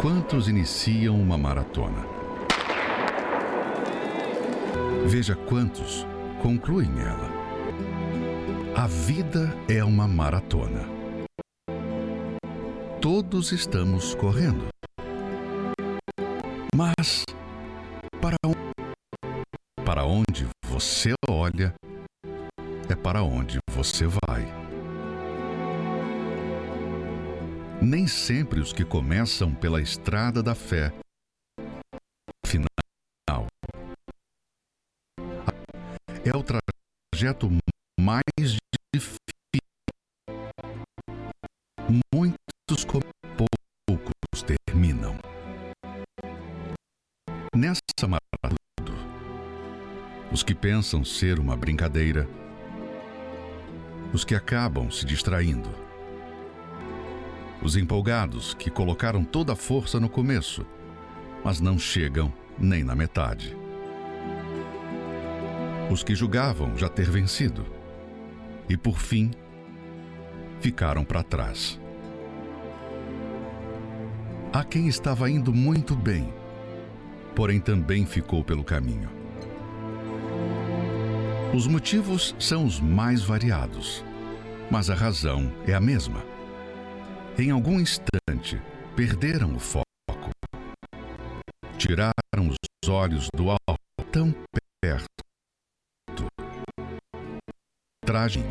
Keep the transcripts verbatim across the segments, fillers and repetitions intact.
quantos iniciam uma maratona. Veja quantos concluem ela. A vida é uma maratona. Todos estamos correndo. Mas para onde, para onde você olha, é para onde você vai. Nem sempre os que começam pela estrada da fé, final, é o trajeto mais difícil. Muitos como poucos terminam. Nessa maratona, os que pensam ser uma brincadeira, os que acabam se distraindo, os empolgados que colocaram toda a força no começo, mas não chegam nem na metade. Os que julgavam já ter vencido e, por fim, ficaram para trás. Há quem estava indo muito bem, porém também ficou pelo caminho. Os motivos são os mais variados, mas a razão é a mesma. Em algum instante, perderam o foco. Tiraram os olhos do alvo tão perto. Tragem.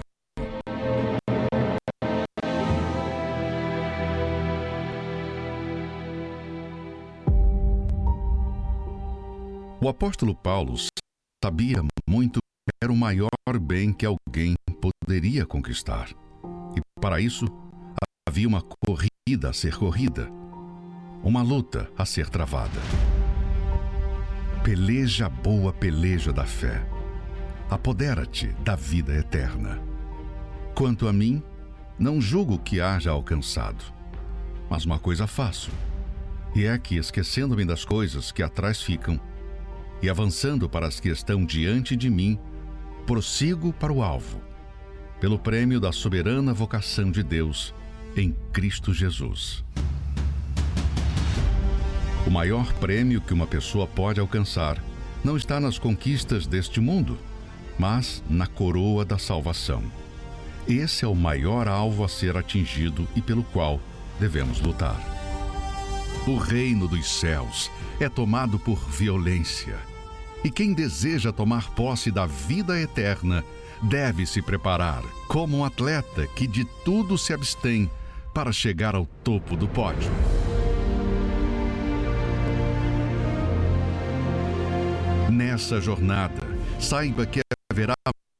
O apóstolo Paulo sabia muito que era o maior bem que alguém poderia conquistar. E para isso, havia uma corrida a ser corrida, uma luta a ser travada. Peleja a boa peleja da fé. Apodera-te da vida eterna. Quanto a mim, não julgo que haja alcançado, mas uma coisa faço, e é que, esquecendo-me das coisas que atrás ficam, e avançando para as que estão diante de mim, prossigo para o alvo, pelo prêmio da soberana vocação de Deus em Cristo Jesus. O maior prêmio que uma pessoa pode alcançar não está nas conquistas deste mundo, mas na coroa da salvação. Esse é o maior alvo a ser atingido e pelo qual devemos lutar. O reino dos céus é tomado por violência, e quem deseja tomar posse da vida eterna deve se preparar como um atleta que de tudo se abstém para chegar ao topo do pódio. Nessa jornada, saiba que haverá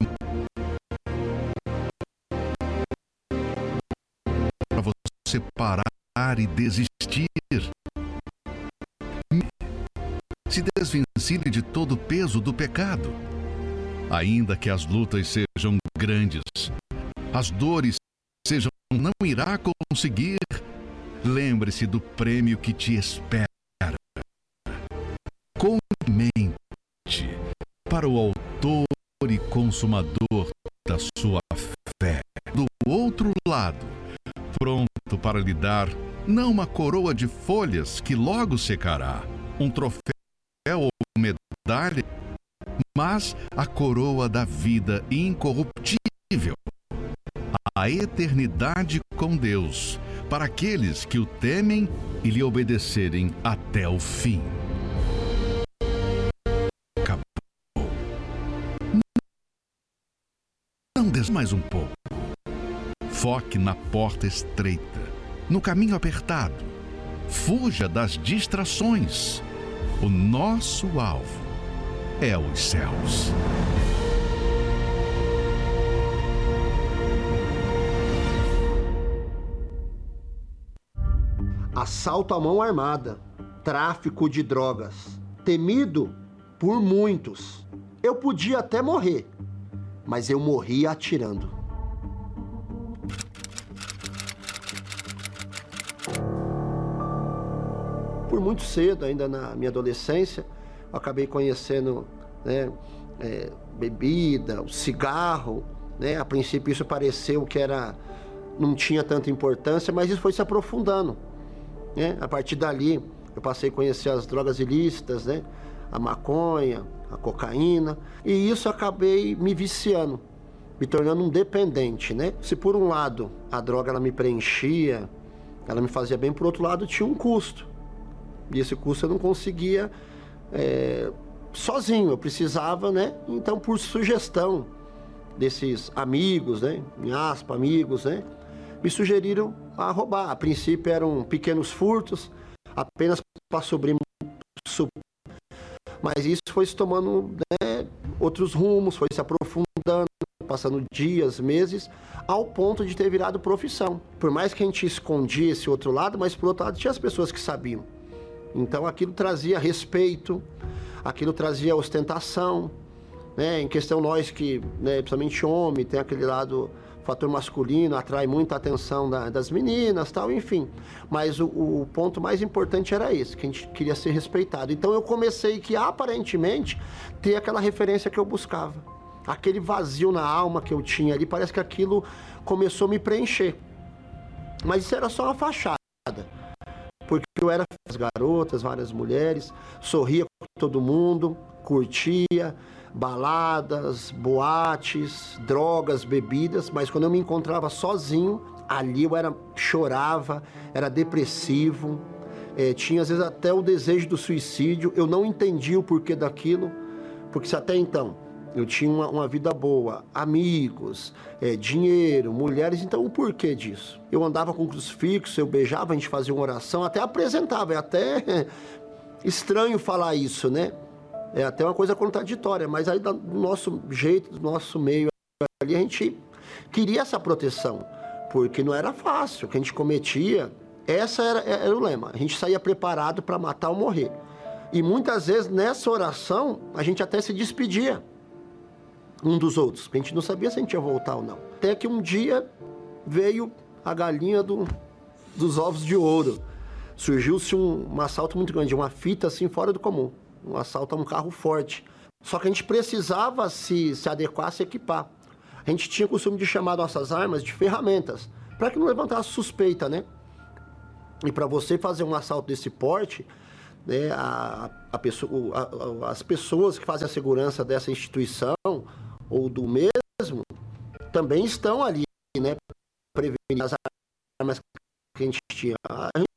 para você parar e desistir. Se desvencilhe de todo o peso do pecado. Ainda que as lutas sejam grandes, as dores sejam, não irá conseguir. Lembre-se do prêmio que te espera. Com mente para o autor e consumador da sua fé. Do outro lado, pronto para lhe dar não uma coroa de folhas que logo secará, um troféu ou medalha, mas a coroa da vida incorruptível, a eternidade com Deus, para aqueles que o temem e lhe obedecerem até o fim. Acabou. Não des mais um pouco. Foque na porta estreita, no caminho apertado. Fuja das distrações. O nosso alvo é os céus. Assalto à mão armada, tráfico de drogas, temido por muitos. Eu podia até morrer, mas eu morri atirando. Por muito cedo, ainda na minha adolescência, eu acabei conhecendo, né, é, bebida, o cigarro, né? A princípio isso pareceu que era, não tinha tanta importância, mas isso foi se aprofundando. né? A partir dali, eu passei a conhecer as drogas ilícitas, né? A maconha, a cocaína, e isso acabei me viciando, me tornando um dependente, né? Se por um lado a droga ela me preenchia, ela me fazia bem, por outro lado tinha um custo. E esse custo eu não conseguia é, sozinho, eu precisava, né? Então, por sugestão desses amigos, né? Em aspas, amigos, né? Me sugeriram a roubar. A princípio eram pequenos furtos, apenas para sobreviver. Mas isso foi se tomando, né, outros rumos, foi se aprofundando, passando dias, meses, ao ponto de ter virado profissão. Por mais que a gente escondia esse outro lado, mas por outro lado tinha as pessoas que sabiam. Então aquilo trazia respeito, aquilo trazia ostentação, né? Em questão nós que, né, principalmente homem, tem aquele lado, fator masculino, atrai muita atenção da, das meninas, tal, enfim. Mas o, o ponto mais importante era esse, que a gente queria ser respeitado. Então eu comecei que aparentemente ter aquela referência que eu buscava. Aquele vazio na alma que eu tinha ali, parece que aquilo começou a me preencher. Mas isso era só uma fachada. Porque eu era as garotas, várias mulheres, sorria com todo mundo, curtia, baladas, boates, drogas, bebidas, mas quando eu me encontrava sozinho, ali eu era, chorava, era depressivo, é, tinha às vezes até o desejo do suicídio, eu não entendia o porquê daquilo, porque se até então eu tinha uma, uma vida boa, amigos, é, dinheiro, mulheres, então o porquê disso? Eu andava com crucifixo, eu beijava, a gente fazia uma oração, até apresentava, é até estranho falar isso, né? É até uma coisa contraditória, mas aí do nosso jeito, do nosso meio ali, a gente queria essa proteção, porque não era fácil, o que a gente cometia, essa era, era o lema, a gente saía preparado para matar ou morrer. E muitas vezes nessa oração, a gente até se despedia um dos outros, porque a gente não sabia se a gente ia voltar ou não. Até que um dia veio a galinha do, dos ovos de ouro, surgiu-se um, um assalto muito grande, uma fita assim fora do comum. Um assalto a um carro forte. Só que a gente precisava se, se adequar, se equipar. A gente tinha o costume de chamar nossas armas de ferramentas, para que não levantasse suspeita, né? E para você fazer um assalto desse porte, né, a, a pessoa, a, a, as pessoas que fazem a segurança dessa instituição, ou do mesmo, também estão ali, né? Prevenir as armas que a gente tinha. A gente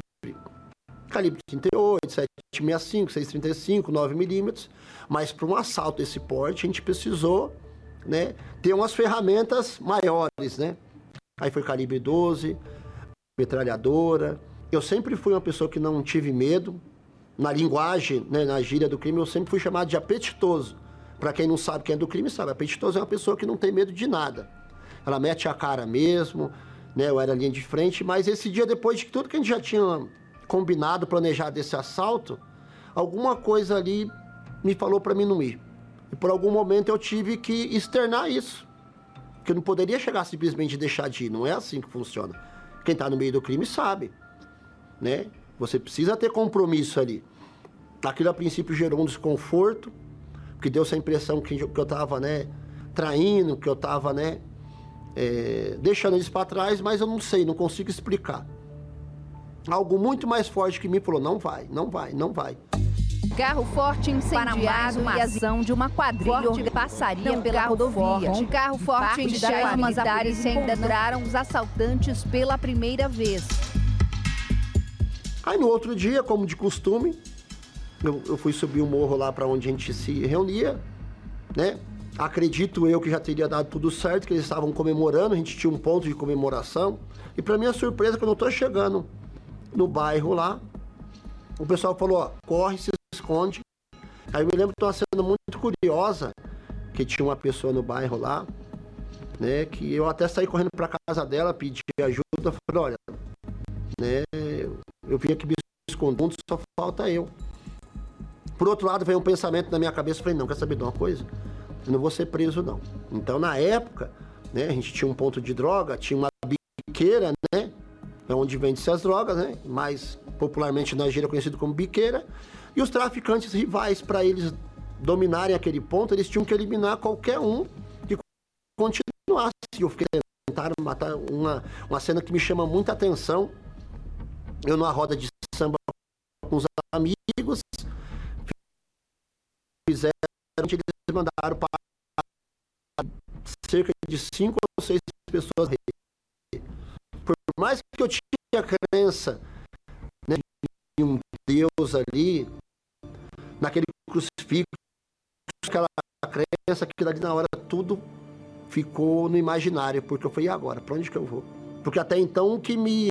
calibre trinta e oito, sete sessenta e cinco, seis trinta e cinco, nove milímetros, mas para um assalto desse porte a gente precisou, né, ter umas ferramentas maiores, né? Aí foi calibre doze, metralhadora. Eu sempre fui uma pessoa que não tive medo. Na linguagem, né, na gíria do crime, eu sempre fui chamado de apetitoso. Para quem não sabe quem é do crime, sabe, apetitoso é uma pessoa que não tem medo de nada. Ela mete a cara mesmo, né? Eu era linha de frente, mas esse dia, depois de tudo que a gente já tinha combinado, planejado desse assalto, alguma coisa ali me falou para mim não ir. E por algum momento eu tive que externar isso. Porque eu não poderia chegar simplesmente e deixar de ir. Não é assim que funciona. Quem está no meio do crime sabe, né? Você precisa ter compromisso ali. Aquilo a princípio gerou um desconforto, porque deu essa impressão que eu estava, né, traindo, que eu estava, né, é, deixando eles para trás, mas eu não sei, não consigo explicar. Algo muito mais forte que mim falou, não vai, não vai, não vai. Carro forte incendiado uma e ação de uma quadrilha forte passaria um pela carro rodovia. forte. Um carro forte em chamas militares encontraram os assaltantes pela primeira vez. Aí no outro dia, como de costume, eu, eu fui subir o morro lá para onde a gente se reunia, né? Acredito eu que já teria dado tudo certo, que eles estavam comemorando, a gente tinha um ponto de comemoração. E para minha surpresa, quando eu tô chegando no bairro lá, o pessoal falou, ó, corre, se esconde. Aí eu me lembro de uma cena muito curiosa, que tinha uma pessoa no bairro lá, né, que eu até saí correndo para casa dela, pedi ajuda, falei, olha, né, eu vim aqui me escondendo, só falta eu. Por outro lado, veio um pensamento na minha cabeça, falei, não, quer saber de uma coisa? Eu não vou ser preso, não. Então, na época, né, a gente tinha um ponto de droga, tinha uma biqueira, né, é onde vende-se as drogas, né, mais popularmente na gíria conhecido como biqueira, e os traficantes rivais, para eles dominarem aquele ponto, eles tinham que eliminar qualquer um que continuasse. Eu fiquei tentando matar uma, uma cena que me chama muita atenção, eu numa roda de samba com os amigos, fizeram, eles mandaram para cerca de cinco ou seis pessoas. Por mais que eu tinha crença, né, em um Deus ali, naquele crucifixo, aquela crença, que ali na hora tudo ficou no imaginário, porque eu falei, e agora? Para onde que eu vou? Porque até então o que me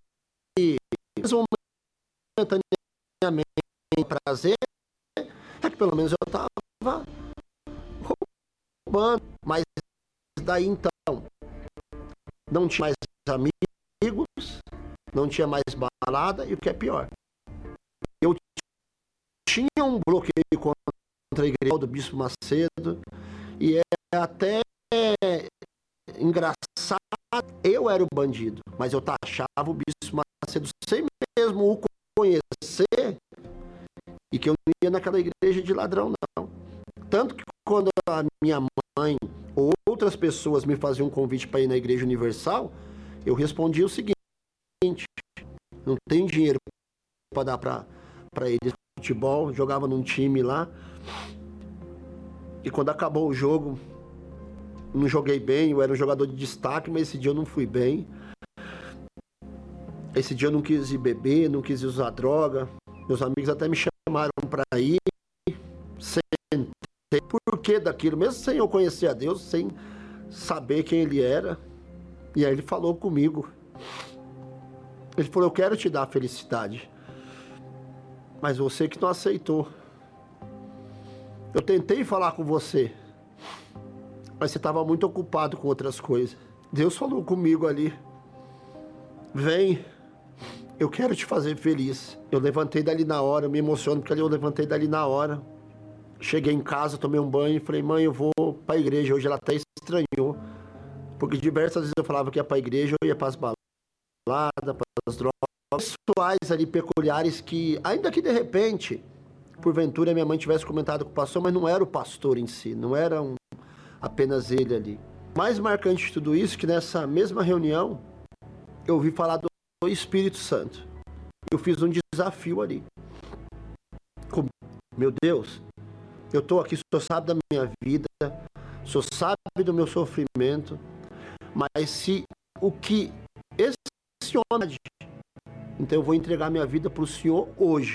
momentaneamente prazer é que pelo menos eu estava roubando, mas daí então não tinha mais amigos, não tinha mais balada, e o que é pior, eu tinha um bloqueio contra a igreja do Bispo Macedo, e é até engraçado, eu era o bandido, mas eu taxava o Bispo Macedo sem mesmo o conhecer, e que eu não ia naquela igreja de ladrão, não. Tanto que quando a minha mãe ou outras pessoas me faziam um convite para ir na Igreja Universal, eu respondia o seguinte: não tenho dinheiro para dar para eles futebol, jogava num time lá, e quando acabou o jogo, não joguei bem, eu era um jogador de destaque, mas esse dia eu não fui bem. Esse dia eu não quis ir beber, não quis usar droga. Meus amigos até me chamaram para ir. Sentei. Por que daquilo? Mesmo sem eu conhecer a Deus, sem saber quem Ele era. E aí Ele falou comigo. Ele falou, eu quero te dar a felicidade, mas você que não aceitou. Eu tentei falar com você, mas você estava muito ocupado com outras coisas. Deus falou comigo ali, vem, eu quero te fazer feliz. Eu levantei dali na hora, eu me emociono porque ali eu levantei dali na hora. Cheguei em casa, tomei um banho e falei, mãe, eu vou para a igreja. Hoje ela até estranhou, porque diversas vezes eu falava que ia para a igreja, eu ia para as baladas, para as drogas, pessoais ali peculiares que, ainda que de repente, porventura minha mãe tivesse comentado com o pastor, mas não era o pastor em si, não era um, apenas ele ali. Mais marcante de tudo isso, que nessa mesma reunião, eu ouvi falar do Espírito Santo. Eu fiz um desafio ali. Com, meu Deus, eu estou aqui, o Senhor sabe da minha vida, o Senhor sabe do meu sofrimento, mas se o que esse homem, então eu vou entregar minha vida para o Senhor hoje.